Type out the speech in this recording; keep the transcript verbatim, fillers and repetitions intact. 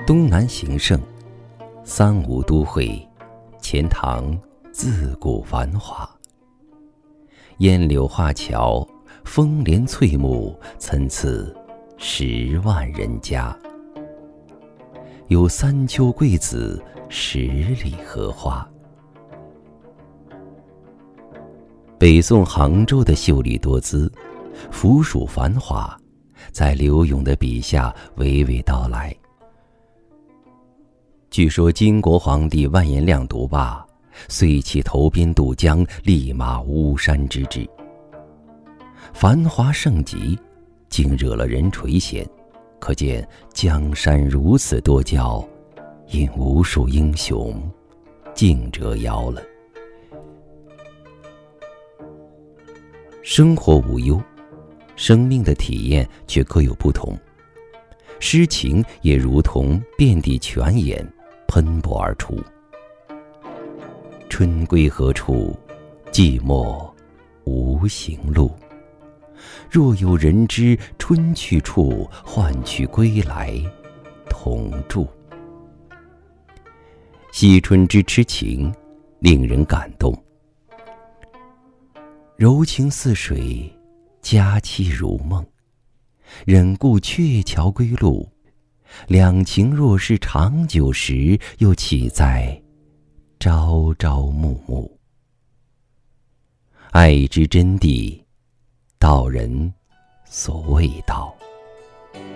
东南形胜，三吴都会，钱塘自古繁华。烟柳画桥，风帘翠幕，参差十万人家。有三秋桂子，十里荷花。北宋杭州的秀丽多姿，府属繁华，在柳永的笔下娓娓道来。据说金国皇帝完颜亮读罢，遂起投鞭渡江，立马巫山之志。繁华盛极，竟惹了人垂涎，可见江山如此多娇，因无数英雄竞折腰了。生活无忧，生命的体验却各有不同，诗情也如同遍地泉眼，喷薄而出。春归何处？寂寞无行路。若有人知春去处，换取归来同住。惜春之痴情，令人感动。柔情似水，佳期如梦。忍顾鹊桥归路，两情若是长久时，又岂在朝朝暮暮。爱之真谛，道人所谓道。